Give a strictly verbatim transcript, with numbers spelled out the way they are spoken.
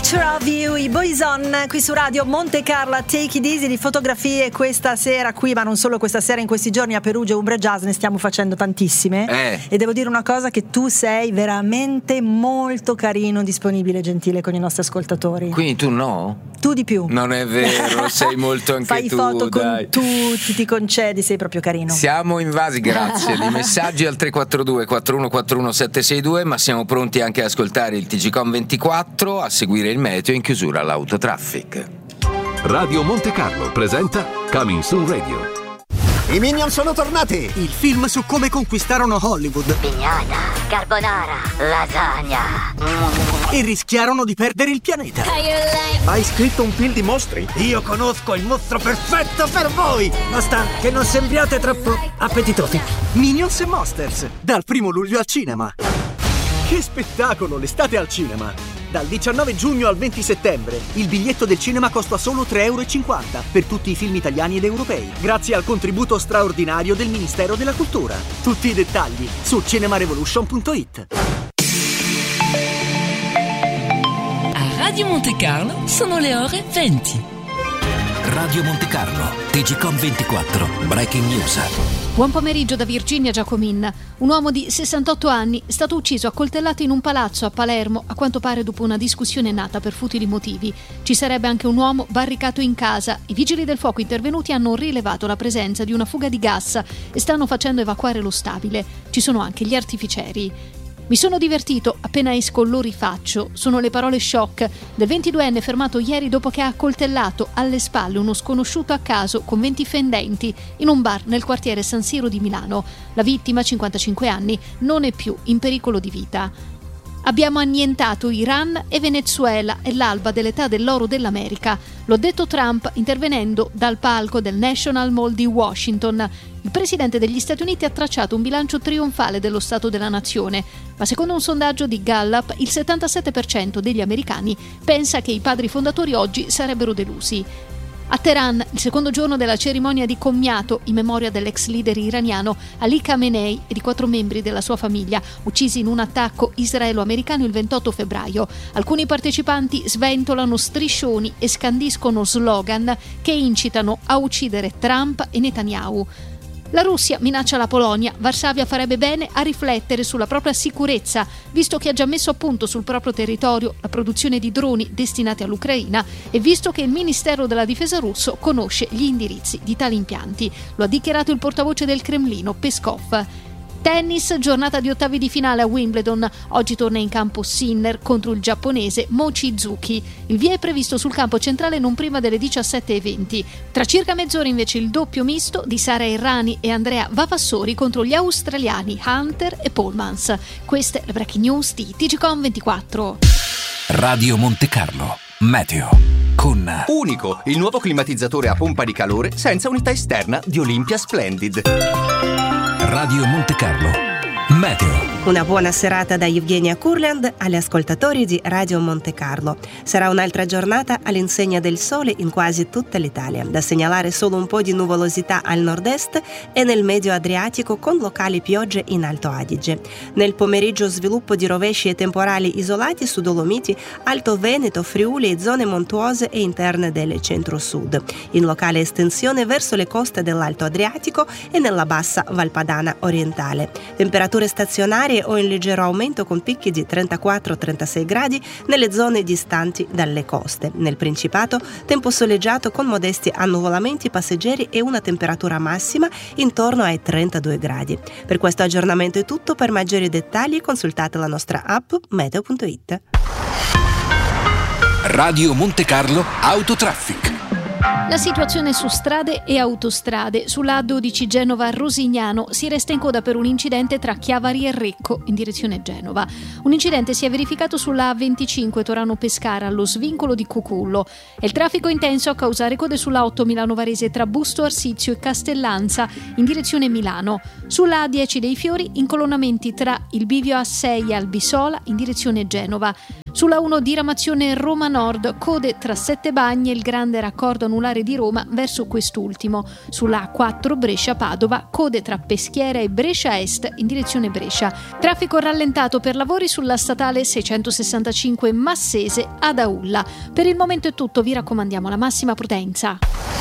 Picture of You, i Boyzone qui su Radio Monte Carlo, Take It Easy, di fotografie questa sera qui, ma non solo questa sera, in questi giorni a Perugia Umbria Jazz ne stiamo facendo tantissime eh. e devo dire una cosa, che tu sei veramente molto carino, disponibile, gentile con i nostri ascoltatori. Quindi tu no? Tu di più. Non è vero, sei molto anche Fai tu. Fai foto dai. con tutti, ti concedi, sei proprio carino. Siamo invasi, grazie, di messaggi al tre quattro due quattro uno quattro uno sette sei due, ma siamo pronti anche ad ascoltare il T G Com ventiquattro, a seguire il meteo in chiusura all'autotraffic. Radio Monte Carlo presenta Coming Soon Radio. I Minions sono tornati! Il film su come conquistarono Hollywood. Pignata, carbonara, lasagna. E rischiarono di perdere il pianeta. Hai scritto un film di mostri? Io conosco il mostro perfetto per voi! Basta che non sembriate troppo appetitosi. Minions e Monsters, dal primo luglio al cinema. Che spettacolo, l'estate al cinema! Dal diciannove giugno al venti settembre, il biglietto del cinema costa solo tre euro e cinquanta per tutti i film italiani ed europei, grazie al contributo straordinario del Ministero della Cultura. Tutti i dettagli su cinemarevolution punto it. A Radio Monte Carlo sono le ore venti. Radio Monte Carlo, T G Com ventiquattro, Breaking News. Buon pomeriggio da Virginia Giacomin. Un uomo di sessantotto anni è stato ucciso a coltellate in un palazzo a Palermo, a quanto pare dopo una discussione nata per futili motivi. Ci sarebbe anche un uomo barricato in casa. I vigili del fuoco intervenuti hanno rilevato la presenza di una fuga di gas e stanno facendo evacuare lo stabile. Ci sono anche gli artificieri. Mi sono divertito, appena esco lo rifaccio. Sono le parole shock del ventiduenne fermato ieri dopo che ha accoltellato alle spalle uno sconosciuto a caso con venti fendenti in un bar nel quartiere San Siro di Milano. La vittima, cinquantacinque anni, non è più in pericolo di vita. Abbiamo annientato Iran e Venezuela, è l'alba dell'età dell'oro dell'America. Lo ha detto Trump intervenendo dal palco del National Mall di Washington. Il presidente degli Stati Uniti ha tracciato un bilancio trionfale dello Stato della Nazione, ma secondo un sondaggio di Gallup il settantasette per cento degli americani pensa che i padri fondatori oggi sarebbero delusi. A Teheran, il secondo giorno della cerimonia di commiato in memoria dell'ex leader iraniano Ali Khamenei e di quattro membri della sua famiglia, uccisi in un attacco israelo-americano il ventotto febbraio. Alcuni partecipanti sventolano striscioni e scandiscono slogan che incitano a uccidere Trump e Netanyahu. La Russia minaccia la Polonia. Varsavia farebbe bene a riflettere sulla propria sicurezza, visto che ha già messo a punto sul proprio territorio la produzione di droni destinati all'Ucraina e visto che il Ministero della Difesa russo conosce gli indirizzi di tali impianti. Lo ha dichiarato il portavoce del Cremlino, Peskov. Tennis, giornata di ottavi di finale a Wimbledon. Oggi torna in campo Sinner contro il giapponese Mochizuki. Il via è previsto sul campo centrale non prima delle diciassette e venti. Tra circa mezz'ora invece il doppio misto di Sara Errani e Andrea Vavassori contro gli australiani Hunter e Polmans. Queste le breaking news di T G Com ventiquattro. Radio Monte Carlo, meteo. Con Unico, il nuovo climatizzatore a pompa di calore senza unità esterna di Olympia Splendid. Radio Monte Carlo, meteo. Una buona serata da Evgenia Kurland agli ascoltatori di Radio Monte Carlo. Sarà un'altra giornata all'insegna del sole in quasi tutta l'Italia. Da segnalare solo un po' di nuvolosità al nord-est e nel medio Adriatico con locali piogge in Alto Adige. Nel pomeriggio sviluppo di rovesci e temporali isolati su Dolomiti, Alto Veneto, Friuli e zone montuose e interne del centro-sud. In locale estensione verso le coste dell'Alto Adriatico e nella bassa Valpadana orientale. Temperature stazionarie o in leggero aumento con picchi di trentaquattro trentasei gradi nelle zone distanti dalle coste. Nel Principato, tempo soleggiato con modesti annuvolamenti passeggeri e una temperatura massima intorno ai trentadue gradi. Per questo aggiornamento è tutto. Per maggiori dettagli consultate la nostra app meteo punto it. Radio Monte Carlo Autotraffic. La situazione su strade e autostrade. Sulla A dodici Genova-Rosignano si resta in coda per un incidente tra Chiavari e Recco in direzione Genova. Un incidente si è verificato sulla A venticinque Torano-Pescara allo svincolo di Cucullo. È il traffico intenso a causare code sulla otto Milano-Varese tra Busto Arsizio e Castellanza in direzione Milano. Sulla A dieci dei Fiori incolonnamenti tra il bivio A sei e Albisola in direzione Genova. Sulla uno diramazione Roma Nord, code tra Sette Bagni e il grande raccordo anulare di Roma verso quest'ultimo. Sulla A quattro Brescia-Padova, code tra Peschiera e Brescia Est in direzione Brescia. Traffico rallentato per lavori sulla statale seicentosessantacinque Massese ad Aulla. Per il momento è tutto, vi raccomandiamo la massima prudenza.